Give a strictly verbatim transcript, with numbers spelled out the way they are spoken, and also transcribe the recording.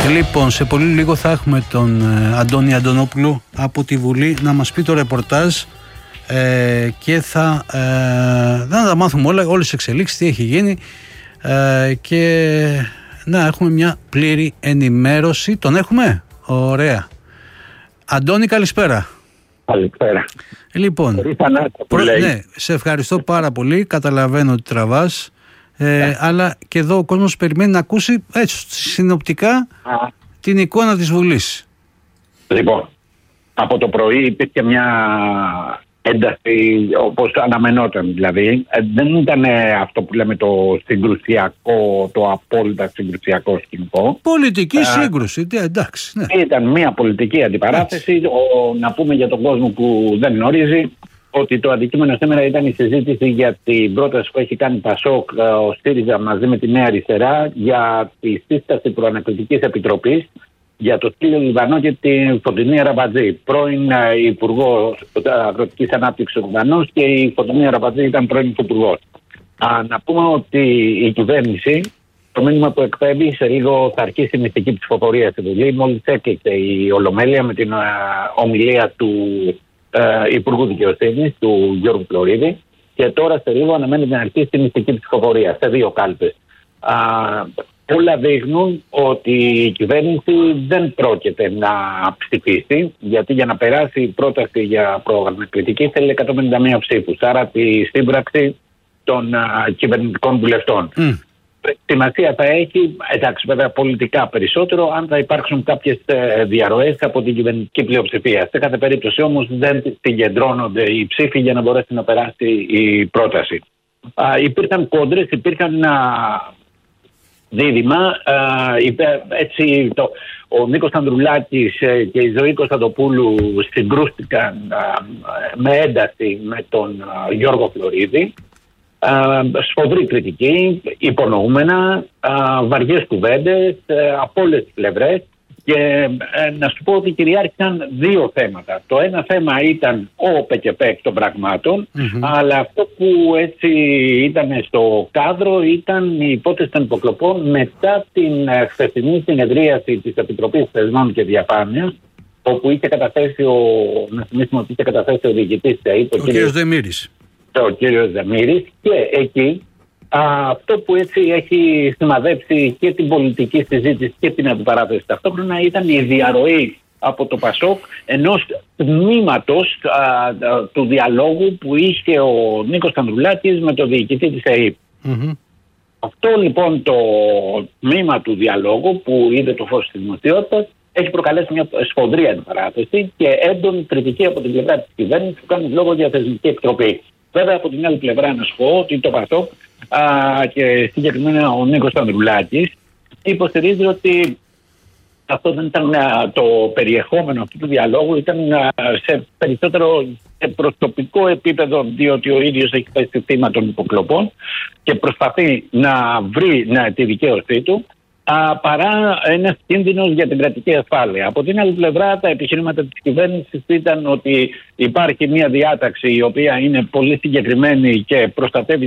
Λοιπόν, σε πολύ λίγο θα έχουμε τον ε, Αντώνη Αντωνόπουλο από τη Βουλή να μας πει το ρεπορτάζ ε, και θα, ε, θα τα μάθουμε όλα, όλες τις εξελίξεις, τι έχει γίνει ε, και να έχουμε μια πλήρη ενημέρωση. Τον έχουμε? Ωραία. Αντώνη, καλησπέρα. Καλησπέρα. Λοιπόν, προ, ναι, σε ευχαριστώ πάρα πολύ, καταλαβαίνω ότι τραβάς. Ε, αλλά και εδώ ο κόσμος περιμένει να ακούσει έτσι συνοπτικά Α. την εικόνα της Βουλής. Λοιπόν, από το πρωί υπήρχε μια ένταση όπως αναμενόταν, δηλαδή ε, δεν ήταν αυτό που λέμε το συγκρουσιακό, το απόλυτα συγκρουσιακό σκηνικό. Πολιτική ε, σύγκρουση, εντάξει. Ναι. Ήταν μια πολιτική αντιπαράθεση. Ο, να πούμε για τον κόσμο που δεν γνωρίζει ότι το αντικείμενο σήμερα ήταν η συζήτηση για την πρόταση που έχει κάνει Πασόκ, ο ΣΥΡΙΖΑ μαζί με τη Νέα Αριστερά για τη σύσταση προανακριτικής επιτροπής για το Στήλιο Λιβανό και τη Φωτεινή Αραβατζή. Πρώην Υπουργό Αγροτικής Ανάπτυξης ο Λιβανός και η Φωτεινή Αραβατζή ήταν πρώην Υπουργός. Να πούμε ότι η κυβέρνηση, το μήνυμα που εκπέμπει, σε λίγο θα αρχίσει η μυστική ψηφοφορία στη Βουλή. Μόλις έκλεισε η Ολομέλεια με την ομιλία του Uh, Υπουργού Δικαιοσύνης, του Γιώργου Φλωρίδη, και τώρα σε λίγο αναμένεται να αρχίσει τη μυστική ψηφοφορία σε δύο κάλπες. Uh, όλα δείχνουν ότι η κυβέρνηση δεν πρόκειται να ψηφίσει, γιατί για να περάσει η πρόταση για προγραμματική θέλει εκατόν πενήντα μία ψήφους, άρα τη σύμπραξη των uh, κυβερνητικών βουλευτών. Mm. Σημασία θα έχει, εντάξει βέβαια πολιτικά περισσότερο, αν θα υπάρξουν κάποιες ε, διαρροές από την κυβερνητική πλειοψηφία. Σε κάθε περίπτωση όμως δεν συγκεντρώνονται οι ψήφοι για να μπορέσει να περάσει η πρόταση. Α, υπήρχαν κόντρες, υπήρχαν α, δίδυμα. Α, είπε, έτσι, το, ο Νίκος Ανδρουλάκης και η Ζωή Κωνσταντοπούλου συγκρούστηκαν α, με ένταση με τον α, Γιώργο Φλωρίδη. Uh, σφοδρή κριτική, υπονοούμενα, uh, βαριές κουβέντες uh, από όλες τις πλευρές, και uh, να σου πω ότι κυριάρχησαν δύο θέματα. Το ένα θέμα ήταν ο ΠΚΠ των πραγμάτων, mm-hmm. αλλά αυτό που έτσι ήταν στο κάδρο ήταν η υπόθεση των υποκλοπών μετά την uh, χθεσινή συνεδρίαση της Επιτροπής Θεσμών και Διαφάνειας, όπου είχε καταθέσει ο, να θυμίσουμε ότι είχε καταθέσει ο διοικητής ΤΕΙΠ, ο, ο κ. Δεμήρης. ο κύριος Δεμήρης, και εκεί α, αυτό που έτσι έχει σημαδέψει και την πολιτική συζήτηση και την αντιπαράθεση ταυτόχρονα ήταν η διαρροή από το Πασόκ ενός τμήματος α, α, του διαλόγου που είχε ο Νίκος Ανδρουλάκης με το διοικητή της ΕΕΠ. Mm-hmm. Αυτό λοιπόν το τμήμα του διαλόγου που είδε το φως της δημοσιότητας έχει προκαλέσει μια σφοδρή αντιπαράθεση και έντονη κριτική από την πλευρά της κυβέρνησης που κάνει λόγο για θεσμική επιτροπή. Βέβαια, από την άλλη πλευρά, να σου πω ότι το Πασόκ και συγκεκριμένα ο Νίκος Ανδρουλάκης υποστηρίζει ότι αυτό δεν ήταν α, το περιεχόμενο αυτού του διαλόγου, ήταν α, σε περισσότερο σε προσωπικό επίπεδο, διότι ο ίδιος έχει πέσει θύμα των υποκλοπών και προσπαθεί να βρει να, τη δικαίωσή του, α, παρά ένας κίνδυνος για την κρατική ασφάλεια. Από την άλλη πλευρά, τα επιχειρήματα της κυβέρνησης ήταν ότι υπάρχει μια διάταξη η οποία είναι πολύ συγκεκριμένη και προστατεύει